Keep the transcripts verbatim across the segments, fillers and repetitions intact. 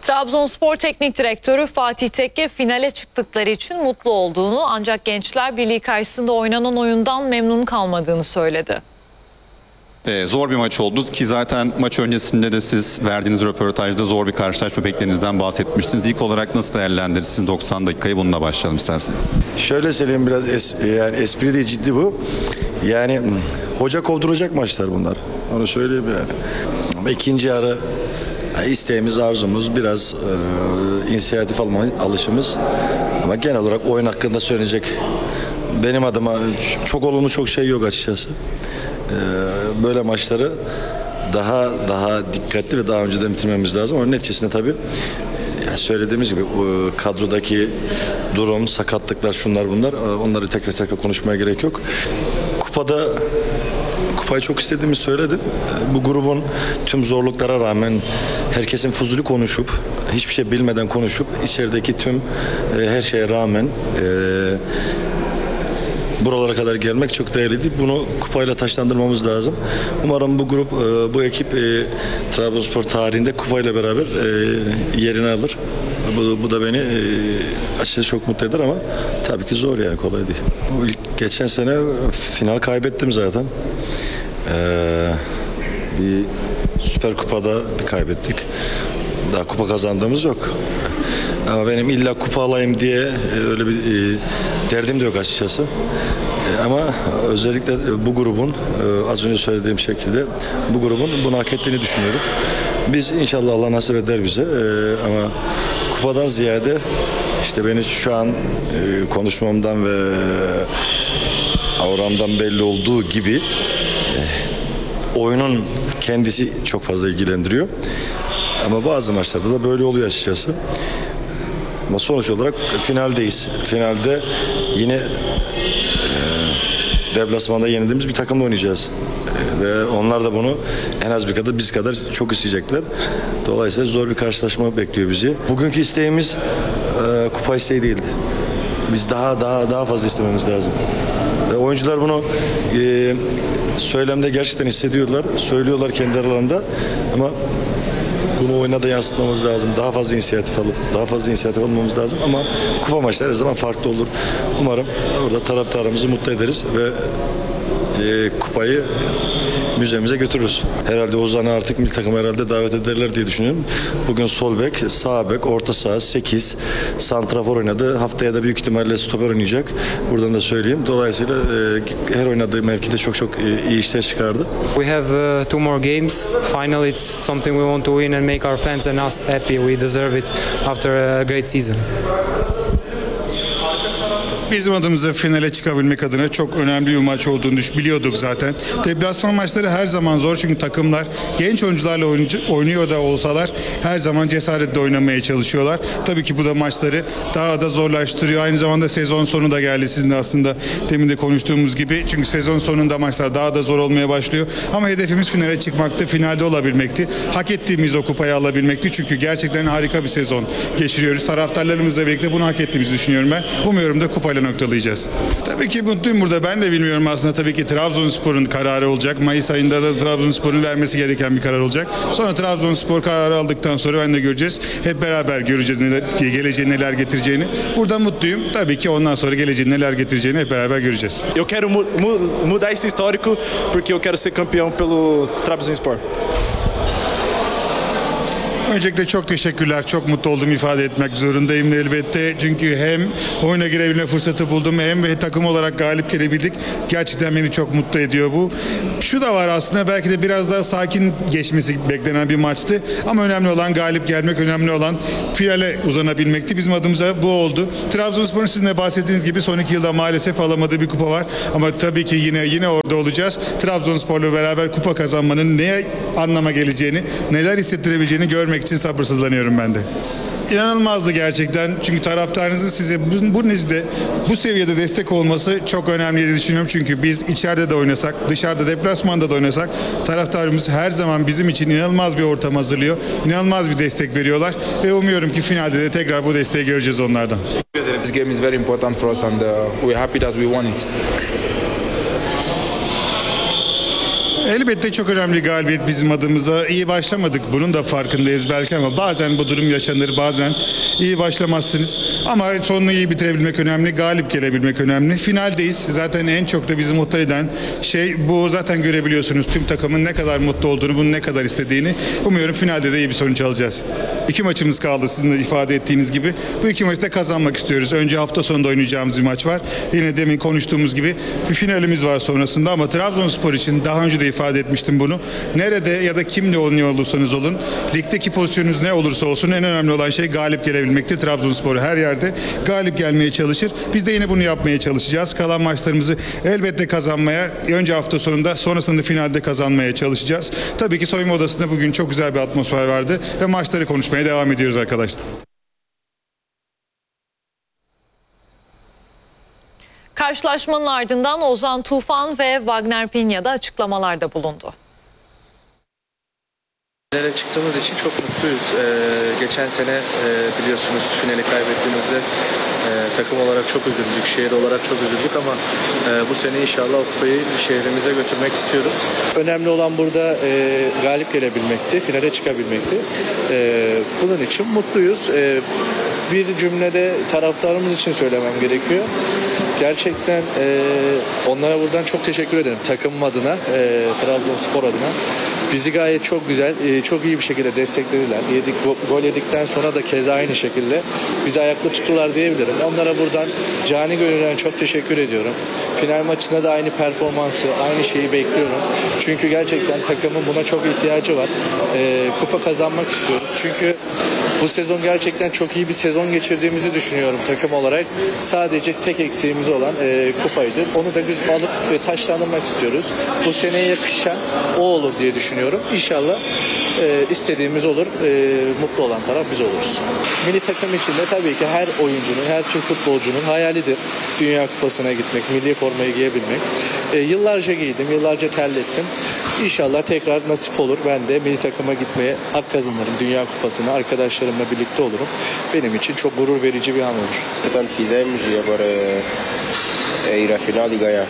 Trabzonspor Teknik Direktörü Fatih Tekke finale çıktıkları için mutlu olduğunu ancak Gençler Birliği karşısında oynanan oyundan memnun kalmadığını söyledi. Ee, zor bir maç oldu ki zaten maç öncesinde de siz verdiğiniz röportajda zor bir karşılaşma beklediğinizden bahsetmiştiniz. İlk olarak nasıl değerlendirirsiniz doksan dakikayı, bununla başlayalım isterseniz. Şöyle söyleyeyim, biraz es, yani espri değil, ciddi bu. Yani hoca kovduracak maçlar bunlar. Onu söyleyeyim yani. Ama ikinci yarı isteğimiz, arzumuz biraz e, inisiyatif alma alışımız. Ama genel olarak oyun hakkında söyleyecek benim adıma çok olumlu çok şey yok açıkçası. E, böyle maçları daha daha dikkatli ve daha önceden bitirmemiz lazım. Ama neticesinde tabii söylediğimiz gibi kadrodaki durum, sakatlıklar, şunlar bunlar, onları tekrar tekrar konuşmaya gerek yok. Kupada kupayı çok istediğimi söyledim. Bu grubun tüm zorluklara rağmen herkesin fuzuli konuşup, hiçbir şey bilmeden konuşup, içerideki tüm her şeye rağmen e, buralara kadar gelmek çok değerliydi. Bunu kupayla taşlandırmamız lazım. Umarım bu grup, bu ekip Trabzonspor tarihinde kupayla beraber yerini alır. Bu, bu da beni açıkçası çok mutlu eder ama tabii ki zor, yani kolay değil. İlk geçen sene final kaybettim zaten. Ee, bir Süper Kupa'da bir kaybettik. Daha kupa kazandığımız yok. Ama benim illa kupa alayım diye öyle bir e, derdim de yok açıkçası. E, ama özellikle bu grubun, e, az önce söylediğim şekilde bu grubun bunu hak ettiğini düşünüyorum. Biz inşallah Allah nasip eder bize. E, ama kupadan ziyade işte beni şu an e, konuşmamdan ve avramdan belli olduğu gibi e, oyunun kendisi çok fazla ilgilendiriyor. Ama bazı maçlarda da böyle oluyor açıkçası. Ama sonuç olarak finaldeyiz. Finalde yine e, deplasmanda yenildiğimiz bir takımla oynayacağız. E, ve onlar da bunu en az bir kadar biz kadar çok isteyecekler. Dolayısıyla zor bir karşılaşma bekliyor bizi. Bugünkü isteğimiz e, kupa isteği değildi. Biz daha daha daha fazla istememiz lazım. Ve oyuncular bunu e, söylemde gerçekten hissediyorlar. Söylüyorlar kendi aralarında. Ama bunu oyuna da yansıtmamız lazım. Daha fazla inisiyatif alıp, daha fazla inisiyatif almamız lazım. Ama kupa maçları her zaman farklı olur. Umarım orada taraftarımızı mutlu ederiz ve e, kupayı müzemize götürürüz. Herhalde Ozan'ı artık milli takım herhalde davet ederler diye düşünüyorum. Bugün sol bek, sağ bek, orta saha sekiz, santrafor oynadı. Haftaya da büyük ihtimalle stoper oynayacak. Buradan da söyleyeyim. Dolayısıyla e, her oynadığı mevkide çok çok e, iyi işler çıkardı. We have uh, two more games. Final, it's something we want to win and make our fans and us happy. We deserve it after a great season. Bizim adımıza finale çıkabilmek adına çok önemli bir maç olduğunu biliyorduk zaten. Deplasman maçları her zaman zor çünkü takımlar genç oyuncularla oynuyor da olsalar her zaman cesaretle oynamaya çalışıyorlar. Tabii ki bu da maçları daha da zorlaştırıyor. Aynı zamanda sezon sonu da geldi, sizin de aslında demin de konuştuğumuz gibi. Çünkü sezon sonunda maçlar daha da zor olmaya başlıyor. Ama hedefimiz finale çıkmaktı, finalde olabilmekti. Hak ettiğimiz o kupayı alabilmekti. Çünkü gerçekten harika bir sezon geçiriyoruz. Taraftarlarımızla birlikte bunu hak ettiğimizi düşünüyorum ben. Umuyorum da kupayla noktalayacağız. Tabii ki mutluyum burada. Ben de bilmiyorum aslında, tabii ki Trabzonspor'un kararı olacak. Mayıs ayında da Trabzonspor'un vermesi gereken bir karar olacak. Sonra Trabzonspor kararı aldıktan sonra ben de göreceğiz. Hep beraber göreceğiz neler, geleceğin neler getireceğini. Burada mutluyum. Tabii ki ondan sonra geleceğin neler getireceğini hep beraber göreceğiz. Eu quero mu mu mudar esse histórico porque eu quero ser campeão pelo Trabzonspor. Öncelikle çok teşekkürler. Çok mutlu olduğumu ifade etmek zorundayım elbette. Çünkü hem oyuna girebilme fırsatı buldum hem de takım olarak galip gelebildik. Gerçekten beni çok mutlu ediyor bu. Şu da var aslında, belki de biraz daha sakin geçmesi beklenen bir maçtı. Ama önemli olan galip gelmek, önemli olan finale uzanabilmekti. Bizim adımıza bu oldu. Trabzonspor'un sizin de bahsettiğiniz gibi son iki yılda maalesef alamadığı bir kupa var. Ama tabii ki yine yine orada olacağız. Trabzonspor'la beraber kupa kazanmanın ne anlama geleceğini, neler hissettirebileceğini görmek için sabırsızlanıyorum ben de. İnanılmazdı gerçekten. Çünkü taraftarınızın size bu, bu nezde, bu seviyede destek olması çok önemli diye düşünüyorum. Çünkü biz içeride de oynasak, dışarıda deplasmanda da oynasak taraftarımız her zaman bizim için inanılmaz bir ortam hazırlıyor. İnanılmaz bir destek veriyorlar ve umuyorum ki finalde de tekrar bu desteği göreceğiz onlardan. This game is very important for us and uh, we're happy that we won it. Elbette Elbette çok önemli galibiyet bizim adımıza. İyi başlamadık. Bunun da farkındayız belki ama bazen bu durum yaşanır. Bazen iyi başlamazsınız. Ama sonunu iyi bitirebilmek önemli. Galip gelebilmek önemli. Finaldeyiz. Zaten en çok da bizi mutlu eden şey bu. Zaten görebiliyorsunuz tüm takımın ne kadar mutlu olduğunu, bunu ne kadar istediğini. Umuyorum finalde de iyi bir sonuç alacağız. İki maçımız kaldı sizin de ifade ettiğiniz gibi. Bu iki maçı da kazanmak istiyoruz. Önce hafta sonunda oynayacağımız bir maç var. Yine demin konuştuğumuz gibi bir finalimiz var sonrasında ama Trabzonspor için daha önce de ifade etmiştim bunu. Nerede ya da kimle oynuyor olursanız olun, ligdeki pozisyonunuz ne olursa olsun en önemli olan şey galip gelebilmekti. Trabzonspor her yerde galip gelmeye çalışır. Biz de yine bunu yapmaya çalışacağız. Kalan maçlarımızı elbette kazanmaya, önce hafta sonunda sonrasında finalde kazanmaya çalışacağız. Tabii ki soyunma odasında bugün çok güzel bir atmosfer vardı ve maçları konuşmaya devam ediyoruz arkadaşlar. Karşılaşmanın ardından Ozan Tufan ve Wagner Piña da açıklamalarda bulundu. Finale çıktığımız için çok mutluyuz. Ee, geçen sene e, biliyorsunuz finali kaybettiğimizde e, takım olarak çok üzüldük, şehir olarak çok üzüldük ama e, bu sene inşallah o kupayı şehrimize götürmek istiyoruz. Önemli olan burada e, galip gelebilmekti, finale çıkabilmekti. E, bunun için mutluyuz. E, bir cümlede taraftarımız için söylemem gerekiyor. Gerçekten e, onlara buradan çok teşekkür ederim. Takımım adına, e, Trabzonspor adına. Bizi gayet çok güzel, e, çok iyi bir şekilde desteklediler. Yedik, gol yedikten sonra da keza aynı şekilde bizi ayakta tuttular diyebilirim. Onlara buradan cani gönülden çok teşekkür ediyorum. Final maçında da aynı performansı, aynı şeyi bekliyorum. Çünkü gerçekten takımın buna çok ihtiyacı var. E, kupa kazanmak istiyoruz. Çünkü bu sezon gerçekten çok iyi bir sezon geçirdiğimizi düşünüyorum takım olarak. Sadece tek eksiğimiz olan e, kupaydı. Onu da biz alıp e, taşlandırmak istiyoruz. Bu seneye yakışan o olur diye düşünüyorum. İnşallah e, istediğimiz olur. E, mutlu olan taraf biz oluruz. Milli takım içinde tabii ki her oyuncunun, her Türk futbolcunun hayalidir. Dünya Kupası'na gitmek, milli formayı giyebilmek. E, yıllarca giydim, yıllarca terlettim. İnşallah tekrar nasip olur. Ben de milli takıma gitmeye hak kazanırım. Dünya Kupası'na arkadaşlarımla birlikte olurum. Benim için çok gurur verici bir an olur. Fidemos para ir à final e ganhar.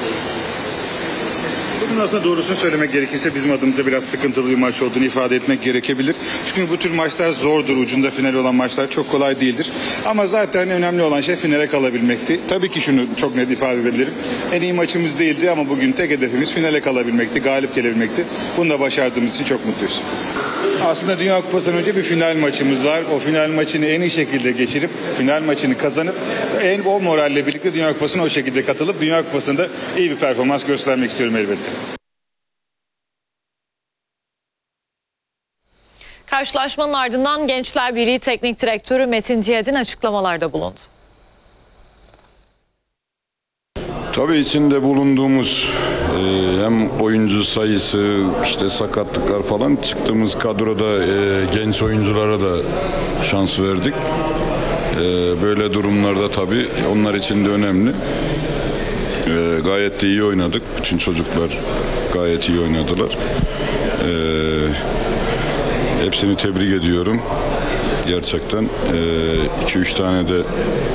Bunun aslında doğrusunu söylemek gerekirse bizim adımıza biraz sıkıntılı bir maç olduğunu ifade etmek gerekebilir. Çünkü bu tür maçlar zordur. Ucunda final olan maçlar çok kolay değildir. Ama zaten önemli olan şey finale kalabilmekti. Tabii ki şunu çok net ifade edebilirim. En iyi maçımız değildi ama bugün tek hedefimiz finale kalabilmekti, galip gelebilmekti. Bunu da başardığımız için çok mutluyuz. Aslında Dünya Kupası'ndan önce bir final maçımız var. O final maçını en iyi şekilde geçirip, final maçını kazanıp, en o moralle birlikte Dünya Kupası'na o şekilde katılıp, Dünya Kupası'nda iyi bir performans göstermek istiyorum elbette. Karşılaşmanın ardından Gençler Birliği Teknik Direktörü Metin Diyadin açıklamalarda bulundu. Tabii içinde bulunduğumuz e, hem oyuncu sayısı, işte sakatlıklar falan, çıktığımız kadroda e, genç oyunculara da şans verdik. E, böyle durumlarda tabii onlar için de önemli. E, gayet de iyi oynadık. Bütün çocuklar gayet iyi oynadılar. E, hepsini tebrik ediyorum. Gerçekten iki üç tane de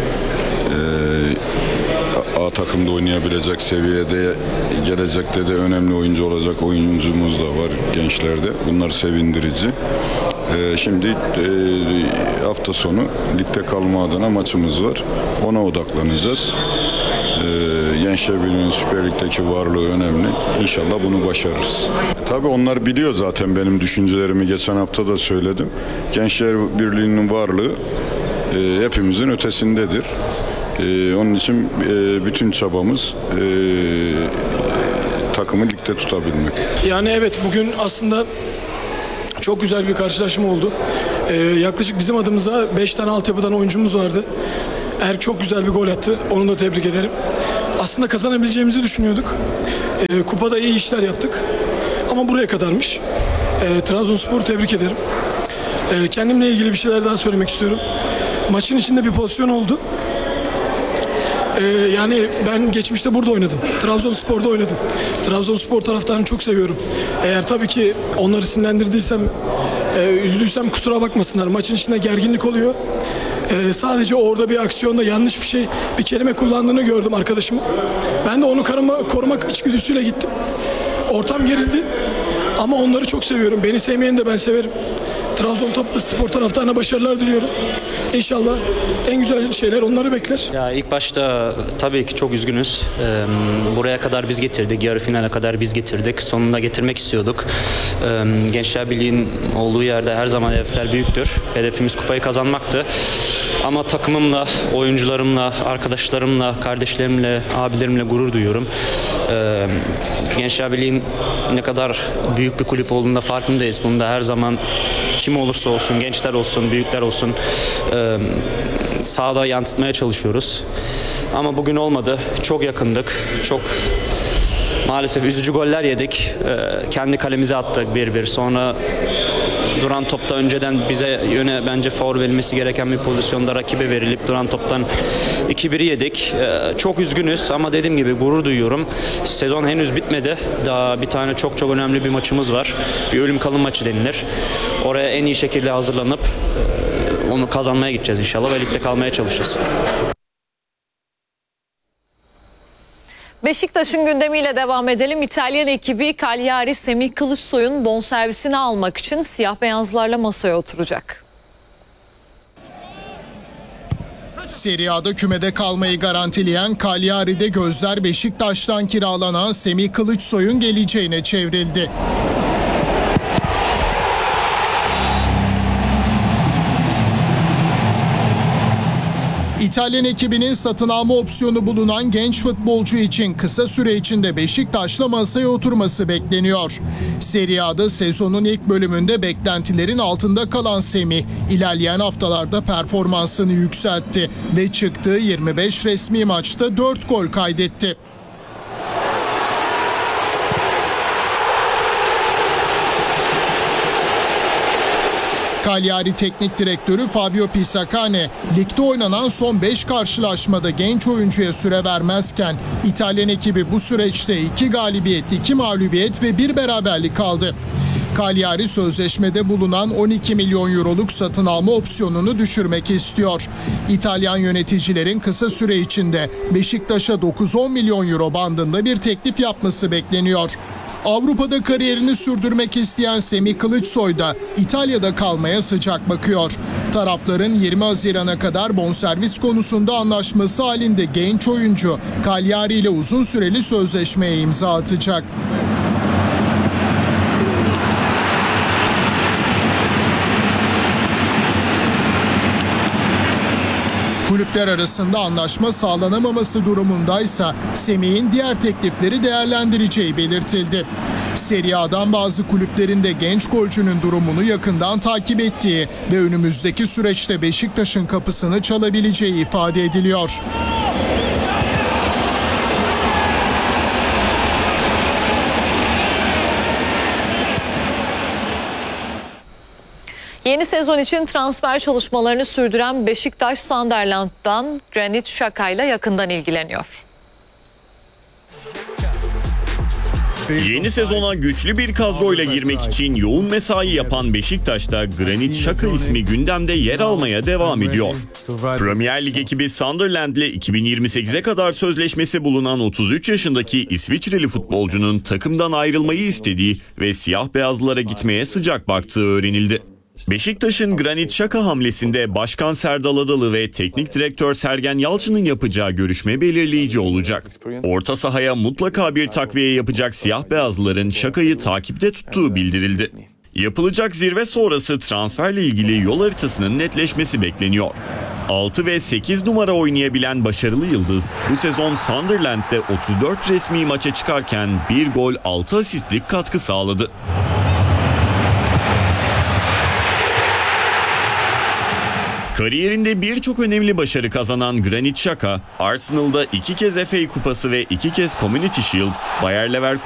A takımda oynayabilecek seviyede, gelecekte de önemli oyuncu olacak oyuncumuz da var gençlerde. Bunlar sevindirici. Ee, şimdi e, hafta sonu ligde kalma adına maçımız var. Ona odaklanacağız. Ee, Gençler Birliği'nin Süper Lig'deki varlığı önemli. İnşallah bunu başarırız. E, tabii onlar biliyor zaten benim düşüncelerimi, geçen hafta da söyledim. Gençler Birliği'nin varlığı e, hepimizin ötesindedir. Ee, onun için e, bütün çabamız e, takımı ligde tutabilmek. Yani evet, bugün aslında çok güzel bir karşılaşma oldu. Ee, yaklaşık bizim adımıza beş tane altyapıdan oyuncumuz vardı. Erk çok güzel bir gol attı. Onu da tebrik ederim. Aslında kazanabileceğimizi düşünüyorduk. Ee, kupada iyi işler yaptık. Ama buraya kadarmış. Ee, Trabzonspor'u tebrik ederim. Ee, kendimle ilgili bir şeyler daha söylemek istiyorum. Maçın içinde bir pozisyon oldu. Ee, yani ben geçmişte burada oynadım. Trabzonspor'da oynadım. Trabzonspor taraftarını çok seviyorum. Eğer tabii ki onları sinirlendirdiysem, e, üzdüysem kusura bakmasınlar. Maçın içinde gerginlik oluyor. E, sadece orada bir aksiyonda yanlış bir şey, bir kelime kullandığını gördüm arkadaşımın. Ben de onu koruma, korumak içgüdüsüyle gittim. ortam gerildi. Ama onları çok seviyorum. Beni sevmeyeni de ben severim. Trabzonspor taraftarına başarılar diliyorum. İnşallah en güzel şeyler onları bekler. Ya ilk başta tabii ki çok üzgünüz. Ee, buraya kadar biz getirdik, yarı finale kadar biz getirdik. Sonunda getirmek istiyorduk. Ee, Gençler Birliği'nin olduğu yerde her zaman hedefler büyüktür. Hedefimiz kupayı kazanmaktı. Ama takımımla, oyuncularımla, arkadaşlarımla, kardeşlerimle, abilerimle gurur duyuyorum. Ee, Gençler Birliği'nin ne kadar büyük bir kulüp olduğunda farkındayız. Bunda her zaman kim olursa olsun, gençler olsun, büyükler olsun e, sahada yansıtmaya çalışıyoruz. Ama bugün olmadı. Çok yakındık. Çok maalesef üzücü goller yedik. E, kendi kalemize attık bir bir. Sonra duran topta önceden bize yöne bence faul verilmesi gereken bir pozisyonda rakibe verilip duran toptan iki biri yedik. Ee, çok üzgünüz ama dediğim gibi gurur duyuyorum. Sezon henüz bitmedi. Daha bir tane çok çok önemli bir maçımız var. Bir ölüm kalım maçı denilir. Oraya en iyi şekilde hazırlanıp e, onu kazanmaya gideceğiz inşallah ve ligde kalmaya çalışacağız. Beşiktaş'ın gündemiyle devam edelim. İtalyan ekibi Cagliari Semih Kılıçsoy'un bonservisini almak için siyah beyazlarla masaya oturacak. Serie A'da kümede kalmayı garantileyen Cagliari'de gözler Beşiktaş'tan kiralanan Semih Kılıçsoy'un geleceğine çevrildi. İtalyan ekibinin satın alma opsiyonu bulunan genç futbolcu için kısa süre içinde Beşiktaş'la masaya oturması bekleniyor. Serie A'da sezonun ilk bölümünde beklentilerin altında kalan Semih, ilerleyen haftalarda performansını yükseltti ve çıktığı yirmi beş resmi maçta dört gol kaydetti. Cagliari Teknik Direktörü Fabio Pisacane, ligde oynanan son beş karşılaşmada genç oyuncuya süre vermezken İtalyan ekibi bu süreçte iki galibiyet, iki mağlubiyet ve bir beraberlik aldı. Cagliari sözleşmede bulunan on iki milyon euroluk satın alma opsiyonunu düşürmek istiyor. İtalyan yöneticilerin kısa süre içinde Beşiktaş'a dokuz on milyon euro bandında bir teklif yapması bekleniyor. Avrupa'da kariyerini sürdürmek isteyen Semih Kılıçsoy da İtalya'da kalmaya sıcak bakıyor. Tarafların yirmi Haziran'a kadar bonservis konusunda anlaşması halinde genç oyuncu Cagliari ile uzun süreli sözleşmeye imza atacak. Kulüpler arasında anlaşma sağlanamaması durumundaysa Semih'in diğer teklifleri değerlendireceği belirtildi. Serie A'dan bazı kulüplerin de genç golcünün durumunu yakından takip ettiği ve önümüzdeki süreçte Beşiktaş'ın kapısını çalabileceği ifade ediliyor. Yeni sezon için transfer çalışmalarını sürdüren Beşiktaş Sunderland'dan Granit Xhaka ile yakından ilgileniyor. Yeni sezona güçlü bir kadroyla girmek için yoğun mesai yapan Beşiktaş'ta Granit Xhaka ismi gündemde yer almaya devam ediyor. Premier Lig ekibi Sunderland ile iki bin yirmi sekize kadar sözleşmesi bulunan otuz üç yaşındaki İsviçreli futbolcunun takımdan ayrılmayı istediği ve siyah beyazlara gitmeye sıcak baktığı öğrenildi. Beşiktaş'ın Granit Xhaka hamlesinde Başkan Serdal Adalı ve Teknik Direktör Sergen Yalçın'ın yapacağı görüşme belirleyici olacak. Orta sahaya mutlaka bir takviye yapacak siyah beyazların Xhaka'yı takipte tuttuğu bildirildi. Yapılacak zirve sonrası transferle ilgili yol haritasının netleşmesi bekleniyor. altı ve sekiz numara oynayabilen başarılı yıldız bu sezon Sunderland'de otuz dört resmi maça çıkarken bir gol altı asistlik katkı sağladı. Kariyerinde birçok önemli başarı kazanan Granit Xhaka, Arsenal'da iki kez F A Kupası ve iki kez Community Shield, Bayer Leverkusen